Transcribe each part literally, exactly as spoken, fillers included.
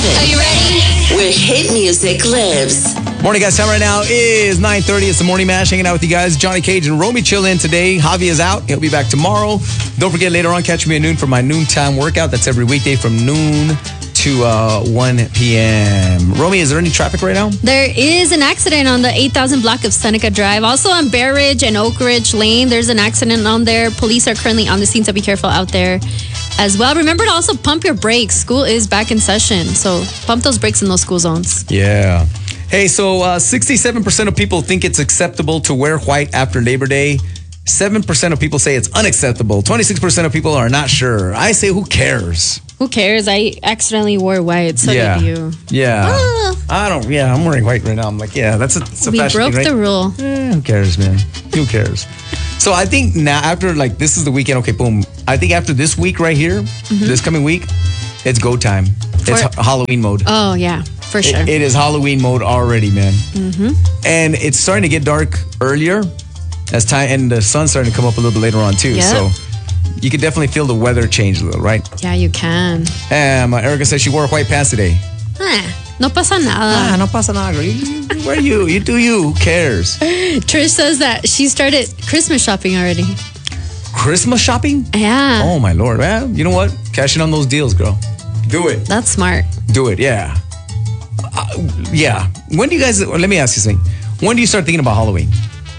seven. Are you ready? Where hit music lives. Morning, guys. Time right now is nine thirty. It's the Morning Mash. Hanging out with you guys. Johnny Cage and Romy chill in today. Javi is out. He'll be back tomorrow. Don't forget, later on, catch me at noon for my noontime workout. That's every weekday from noon to uh, one p.m. Romy, is there any traffic right now? There is an accident on the eight thousand block of Seneca Drive. Also on Bear Ridge and Oak Ridge Lane, there's an accident on there. Police are currently on the scene, so be careful out there as well. Remember to also pump your brakes. School is back in session, so pump those brakes in those school zones. Yeah. Hey, so uh, sixty-seven percent of people think it's acceptable to wear white after Labor Day. seven percent of people say it's unacceptable. twenty-six percent of people are not sure. I say, who cares? Who cares? I accidentally wore white, so yeah. did you. Yeah. Ah. I don't, yeah, I'm wearing white right now. I'm like, yeah, that's a, that's a We fashion broke thing, right? the rule. Eh, who cares, man? Who cares? So I think now, after, like, this is the weekend, okay, boom. I think after this week right here, Mm-hmm. this coming week, it's go time. It's For- ha- Halloween mode. Oh, yeah, for sure. It, it is Halloween mode already, man. Mm-hmm. And it's starting to get dark earlier as time, and the sun's starting to come up a little bit later on too. Yep. So you can definitely feel the weather change a little, right? Yeah, you can. Um, Erica said she wore white pants today. Eh, no pasa nada. Ah, no pasa nada, girl. You- Where are you? You do you. Who cares? Trish says that she started Christmas shopping already. Christmas shopping? Yeah, Oh my lord. Well, you know what? Cash in on those deals, girl. Do it. that's smart. Do it. Yeah. Uh, yeah. When do you guys? Let me ask you something. When do you start thinking about Halloween?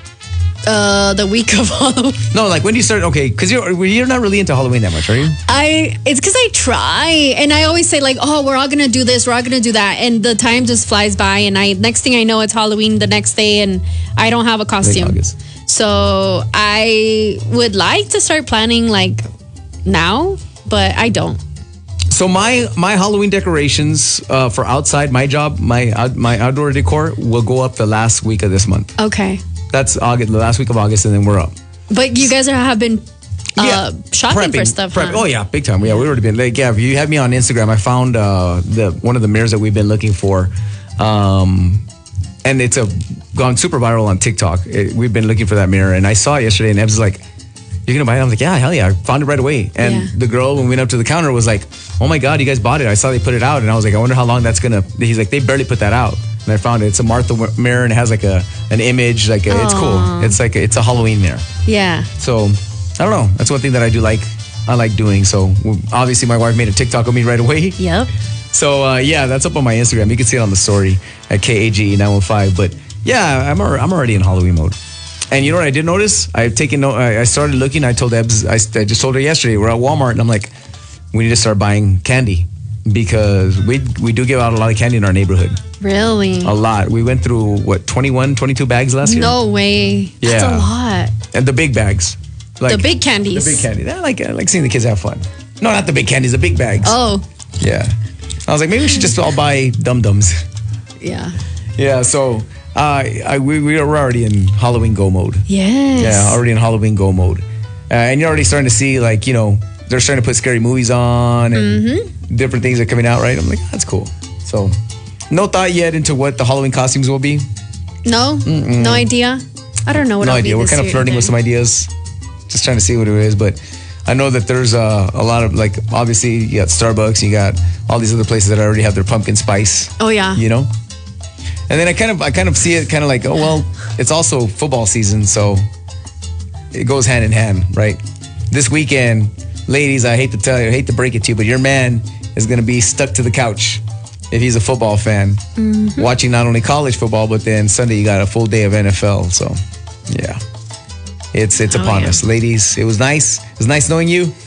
Uh, the week of Halloween. No, like when do you start? Okay, because you're you're not really into Halloween that much, are you? I it's because I try, and I always say like, oh, we're all gonna do this, we're all gonna do that, and the time just flies by, and I next thing I know, it's Halloween the next day, and I don't have a costume. August. So I would like to start planning like now, but I don't. So my my Halloween decorations uh, for outside my job, my out- my outdoor decor will go up the last week of this month. Okay, That's August, the last week of August, and then we're up. but you guys are, have been uh, shopping for Prepping, stuff. prep- huh? Oh yeah, big time. Yeah, we already been like yeah. If you have me on Instagram, I found uh, the one of the mirrors that we've been looking for, um, and it's a gone super viral on TikTok. It, we've been looking for that mirror, and I saw it yesterday, and Ebs was like, "You're gonna buy it?" I was like, "Yeah, hell yeah!" I found it right away. And Yeah. the girl, when we went up to the counter, was like, "Oh my god, you guys bought it! I saw they put it out," and I was like, "I wonder how long that's gonna." He's like, "They barely put that out." And I found it. It's a Martha mirror, and it has like a an image. Like a, it's cool. It's like a, it's a Halloween mirror. Yeah. So I don't know. That's one thing that I do like. I like doing. So obviously, my wife made a TikTok of me right away. Yep. So uh, yeah, that's up on my Instagram. You can see it on the story at K A G E nine one five. But yeah, I'm al- I'm already in Halloween mode. And you know what I did notice? I've taken no. I I started looking. I told Ebs. I, I just told her yesterday. We're at Walmart, and I'm like, we need to start buying candy because we we do give out a lot of candy in our neighborhood. Really? A lot. We went through what twenty-one, twenty-two bags last year. No way. That's Yeah. a lot. And the big bags. Like, The big candies. The big candy. I like I like seeing the kids have fun. No, not the big candies. The big bags. Oh, Yeah. I was like, maybe we should just all buy Dum Dums. yeah. Yeah. So uh, I we we are already in Halloween go mode. Yes. Yeah, already in Halloween go mode. Uh, and you're already starting to see like you know they're starting to put scary movies on and Mm-hmm. different things are coming out. Right. I'm like, that's cool. So no thought yet into what the Halloween costumes will be. No? No idea? I don't know what No I'll idea. be We're this kind of year flirting with either. some ideas. Just trying to see what it is, but I know that there's uh, a lot of like obviously you got Starbucks, you got all these other places that already have their pumpkin spice. Oh, yeah. You know, and then I kind of I kind of see it kind of like oh well, it's also football season, so it goes hand in hand, right? This weekend, ladies, I hate to tell you, I hate to break it to you, but your man is going to be stuck to the couch if he's a football fan, Mm-hmm. watching not only college football, but then Sunday you got a full day of N F L. So, yeah. It's it's Oh, upon yeah. us, ladies. It was nice. It was nice knowing you.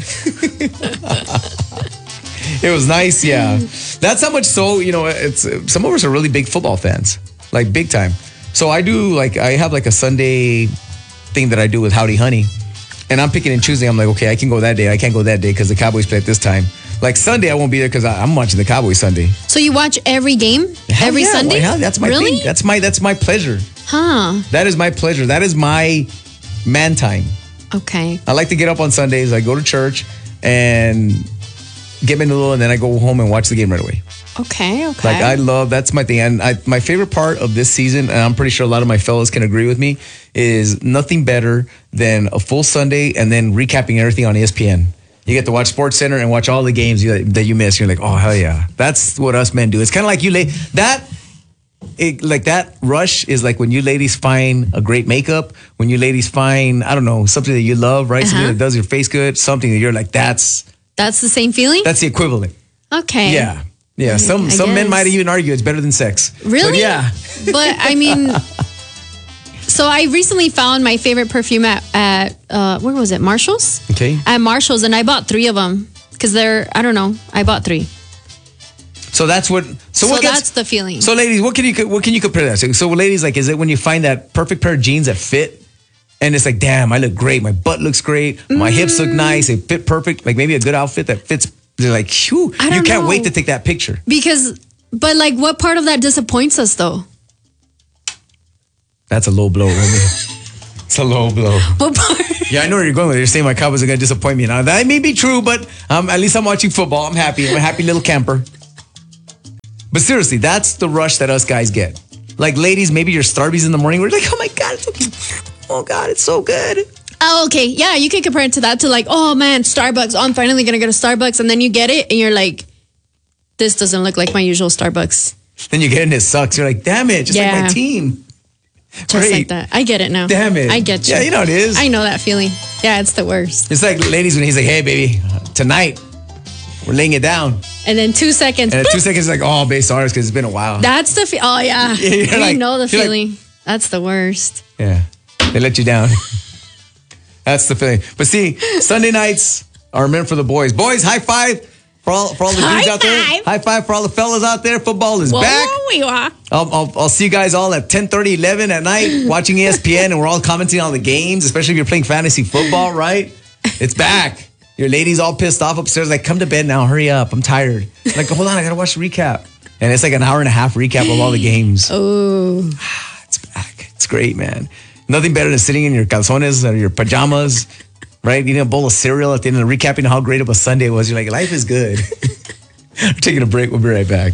It was nice, yeah. That's how much so you know. It's some of us are really big football fans, like big time. So I do like I have like a Sunday thing that I do with Howdy Honey, and I'm picking and choosing. I'm like, okay, I can go that day. I can't go that day because the Cowboys play at this time. Like Sunday, I won't be there because I'm watching the Cowboys Sunday. So you watch every game? Hell every yeah, Sunday? why not? That's my really? thing. That's my that's my pleasure. Huh. That is my pleasure. That is my man time. Okay. I like to get up on Sundays. I go to church and get me in the little, and then I go home and watch the game right away. Okay. Okay. Like I love that's my thing. And I, my favorite part of this season, and I'm pretty sure a lot of my fellas can agree with me, is nothing better than a full Sunday and then recapping everything on E S P N. You get to watch Sports Center and watch all the games you, that you miss. You're like, oh hell yeah, that's what us men do. It's kind of like you lay that. It, like that rush is like when you ladies find a great makeup, when you ladies find, I don't know, something that you love, right? Uh-huh. Something that does your face good, something that you're like, that's... That's the same feeling? That's the equivalent. Okay. Yeah. Yeah. Some I some guess. men might even argue it's better than sex. Really? But yeah. But I mean, so I recently found my favorite perfume at, at uh, where was it? Marshall's? Okay. At Marshall's, and I bought three of them because they're, I don't know, I bought three. So that's what. So, so what gets, that's the feeling. So, ladies, what can you what can you compare that to? So, ladies, like, is it when you find that perfect pair of jeans that fit, and it's like, damn, I look great, my butt looks great, my mm. hips look nice, they fit perfect. Like maybe a good outfit that fits. They're like, phew, you can't know. wait to take that picture. Because, but like, what part of that disappoints us though? That's a low blow, Remy. It's a low blow. What part? Yeah, I know where you're going with it. You're saying my Cowboys are going to disappoint me. Now that may be true, but um, at least I'm watching football. I'm happy. I'm a happy little camper. But seriously, that's the rush that us guys get. Like, ladies, maybe your Starbucks in the morning. We're like, oh my God, it's okay. Oh God, it's so good. Oh, okay. Yeah, you can compare it to that, to like, oh man, Starbucks. Oh, I'm finally going to go to Starbucks. And then you get it and you're like, this doesn't look like my usual Starbucks. Then you get it and it sucks. You're like, damn it, just yeah. like my team. Just Great. like that. I get it now. Damn it. I get you. Yeah, you know it is. I know that feeling. Yeah, it's the worst. It's like ladies when he's like, hey, baby, tonight, we're laying it down. And then two seconds. And then two seconds, like, oh, base artists, because it's been a while. That's the feeling. Oh, yeah. yeah I like, know the feeling. Like, that's the worst. Yeah. They let you down. That's the feeling. But see, Sunday nights are meant for the boys. Boys, high five for all, for all the dudes out there. High five for all the fellas out there. Football is Whoa, back. We are. I'll, I'll, I'll see you guys all at ten thirty, eleven at night watching E S P N, and we're all commenting on the games, especially if you're playing fantasy football, right? It's back. Your ladies all pissed off upstairs, like, come to bed now, hurry up, I'm tired. Like, hold on, I gotta watch the recap. And it's like an hour and a half recap of all the games. Oh. It's back. It's great, man. Nothing better than sitting in your calzones or your pajamas, right? Eating a bowl of cereal at the end of the recapping how great of a Sunday it was. You're like, life is good. We're taking a break. We'll be right back.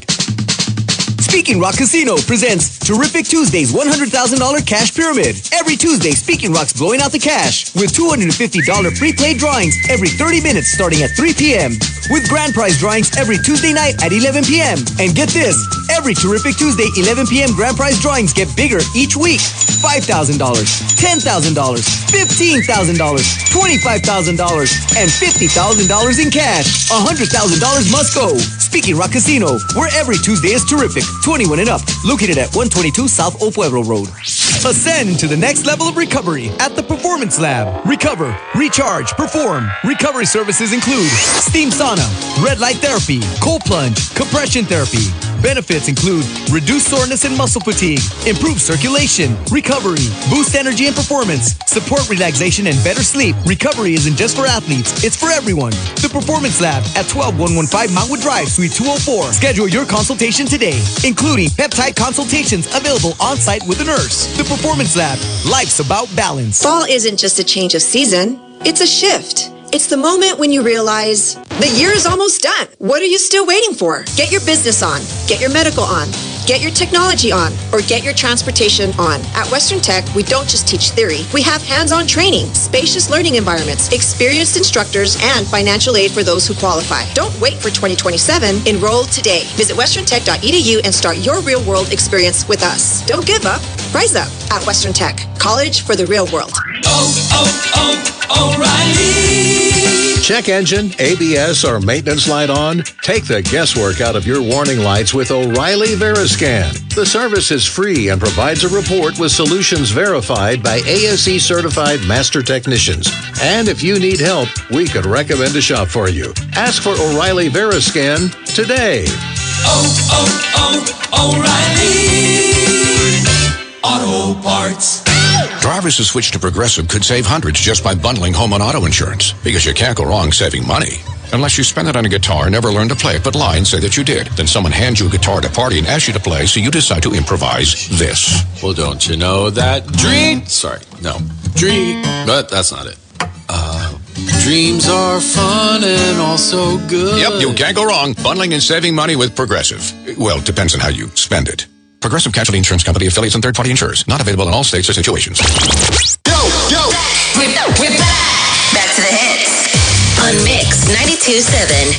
Speaking Rock Casino presents Terrific Tuesday's one hundred thousand dollars Cash Pyramid. Every Tuesday, Speaking Rock's blowing out the cash with two hundred fifty dollars free play drawings every thirty minutes starting at three p.m. with grand prize drawings every Tuesday night at eleven p.m. And get this, every Terrific Tuesday eleven p.m. grand prize drawings get bigger each week. five thousand dollars, ten thousand dollars, fifteen thousand dollars, twenty-five thousand dollars, and fifty thousand dollars in cash. one hundred thousand dollars must go. Speaking Rock Casino, where every Tuesday is terrific. twenty-one and up. Located at one twenty-two South Old Pueblo Road. Ascend to the next level of recovery at the Performance Lab. Recover, recharge, perform. Recovery services include steam sauna, red light therapy, cold plunge, compression therapy. Benefits include reduced soreness and muscle fatigue, improved circulation, recovery, boost energy and performance, support relaxation and better sleep. Recovery isn't just for athletes, it's for everyone. The Performance Lab at twelve one fifteen Mountain Drive, Suite two oh four. Schedule your consultation today, including peptide consultations available on-site with a nurse. The Performance Lab, life's about balance. Fall isn't just a change of season, it's a shift. It's the moment when you realize the year is almost done. What are you still waiting for? Get your business on, get your medical on, get your technology on, or get your transportation on. At Western Tech, we don't just teach theory. We have hands-on training, spacious learning environments, experienced instructors, and financial aid for those who qualify. Don't wait for twenty twenty-seven. Enroll today. Visit western tech dot e d u and start your real-world experience with us. Don't give up. Rise up at Western Tech. College for the real world. Oh, oh, oh, O'Reilly. Check engine, A B S, or maintenance light on? Take the guesswork out of your warning lights with O'Reilly Veriscan. The service is free and provides a report with solutions verified by A S E certified master technicians. And if you need help, we could recommend a shop for you. Ask for O'Reilly Veriscan today. Oh, oh, oh, O'Reilly Auto Parts. Drivers who switch to Progressive could save hundreds just by bundling home and auto insurance, because you can't go wrong saving money. Unless you spend it on a guitar, never learn to play it, but lie and say that you did. Then someone hands you a guitar at a party and asks you to play, so you decide to improvise this. Well, don't you know that dream? Sorry, no. Dream, but that's not it. Uh, dreams are fun and also good. Yep, you can't go wrong bundling and saving money with Progressive. Well, it depends on how you spend it. Progressive Casualty Insurance Company, affiliates, and third-party insurers. Not available in all states or situations. Yo, yo. We're, we're back. Back to the hits. on Mix ninety-two point seven.